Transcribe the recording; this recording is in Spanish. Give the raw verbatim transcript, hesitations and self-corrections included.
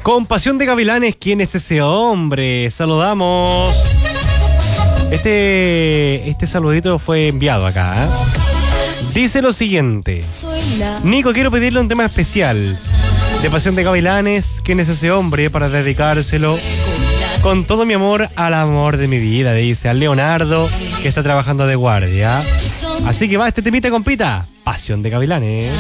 Con Pasión de Gavilanes, ¿quién es ese hombre? Saludamos. Este, este saludito fue enviado acá, ¿eh? Dice lo siguiente: Nico, quiero pedirle un tema especial de Pasión de Gavilanes. ¿Quién es ese hombre? Para dedicárselo con todo mi amor al amor de mi vida, dice, al Leonardo, que está trabajando de guardia. Así que va este temita, compita. Pasión de Gavilanes.